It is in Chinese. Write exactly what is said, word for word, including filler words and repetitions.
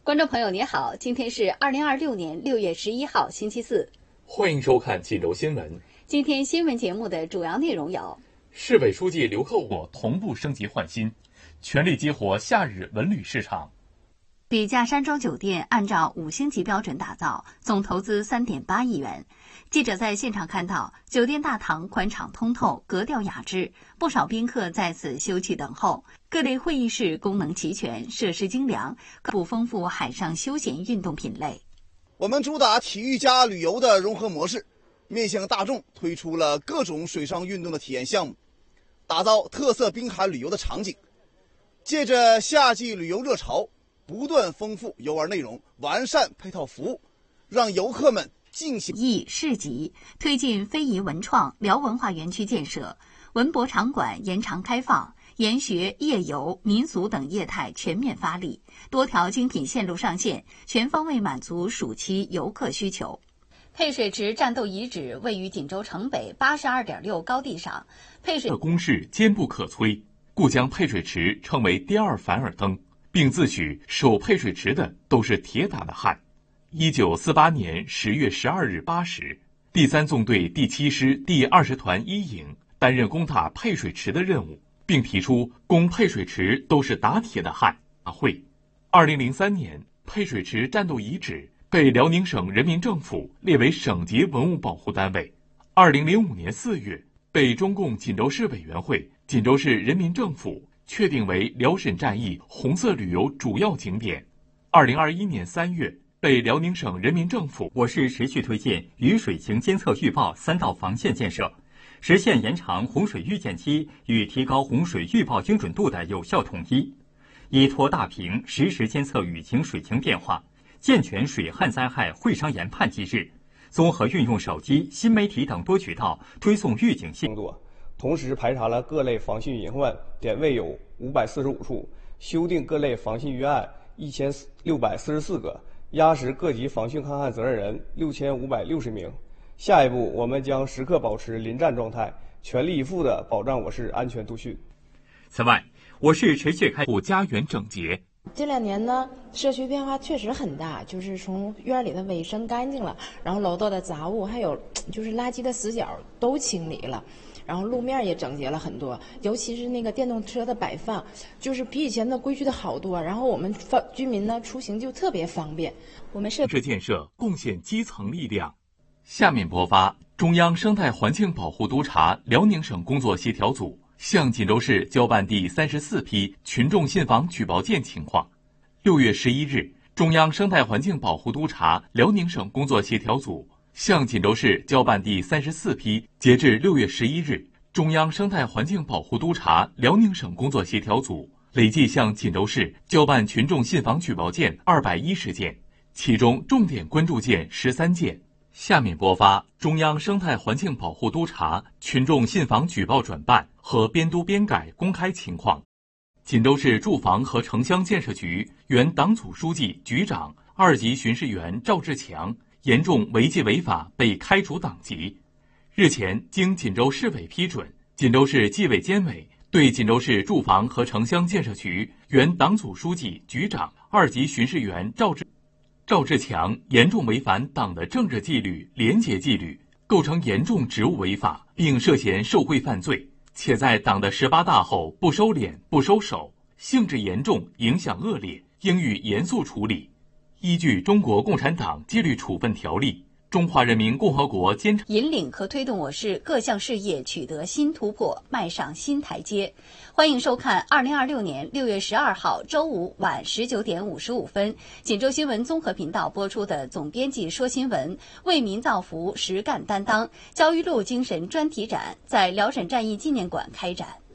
观众朋友你好，今天是二零二六年六月十一号星期四， 欢迎收看锦州新闻。 今天新闻节目的主要内容有： 市委书记刘克武同步升级换新，全力激活夏日文旅市场。 笔架山庄酒店按照五星级标准打造，总投资三点八亿元。记者在现场看到，酒店大堂宽敞通透，格调雅致，不少宾客在此休憩等候。各类会议室功能齐全，设施精良，不丰富海上休闲运动品类。 我们主打体育加旅游的融合模式，面向大众推出了各种水上运动的体验项目，打造特色滨海旅游的场景。借着夏季旅游热潮，不断丰富游玩内容，完善配套服务，让游客们尽兴。 艺市集推进非遗文创辽文化园区建设，文博场馆延长开放，研学、夜游、民俗等业态全面发力，多条精品线路上线，全方位满足暑期游客需求。配水池战斗遗址位于锦州城北八十二点六高地上，配水的攻势坚不可摧，故将配水池称为第二凡尔登，并自诩守配水池的都是铁打的汉。一九四八年十月十二日八时，第三纵队第七师第二十团一营担任攻打配水池的任务，并提出攻配水池都是打铁的汉会。二零零三年，配水池战斗遗址被辽宁省人民政府列为省级文物保护单位。二零零五年四月，被中共锦州市委员会、锦州市人民政府确定为辽沈战役红色旅游主要景点。二零二一年三月，被辽宁省人民政府。 我市持续推进雨水情监测预报三道防线建设，实现延长洪水预见期与提高洪水预报精准度的有效统一，依托大屏实时监测雨情水情变化，健全水旱灾害会商研判机制，综合运用手机、新媒体等多渠道推送预警信息。同时排查了各类防汛隐患点位有五百四十五处，修订各类防汛预案一千六百四十四个，压实各级防汛抗旱责任人六千五百六十名。下一步，我们将时刻保持临战状态，全力以赴地保障我市安全度汛。 此外，我市持续开展家园整洁。 这两年呢，社区变化确实很大，就是从院里的卫生干净了，然后楼道的杂物还有就是垃圾的死角都清理了。然后路面也整洁了很多，尤其是那个电动车的摆放，就是比以前的规矩的好多。然后我们居民呢出行就特别方便。我们社市建设贡献基层力量。下面播发中央生态环境保护督察辽宁省工作协调组向锦州市交办第三十四批群众信访举报件情况。六月十一日，中央生态环境保护督察辽宁省工作协调组向锦州市交办第三十四批，截至六月十一日，中央生态环境保护督察辽宁省工作协调组累计向锦州市交办群众信访举报件二百一十件，其中重点关注件十三件。下面播发中央生态环境保护督察群众信访举报转办和编督编改公开情况。锦州市住房和城乡建设局原党组书记、局长、二级巡视员赵志强严重违纪违法被开除党籍。日前，经锦州市委批准，锦州市纪委监委对锦州市住房和城乡建设局原党组书记、局长、二级巡视员赵志赵志强严重违反党的政治纪律、廉洁纪律，构成严重职务违法，并涉嫌受贿犯罪，且在党的十八大后不收敛、不收手，性质严重，影响恶劣，应予严肃处理。依据《中国共产党纪律处分条例》，中华人民共和国监察引领和推动我市各项事业取得新突破，迈上新台阶。欢迎收看二零二六年六月十二号周五晚十九点五十五分，锦州新闻综合频道播出的总编辑说新闻，为民造福，实干担当焦裕禄精神专题展在辽沈战役纪念馆开展。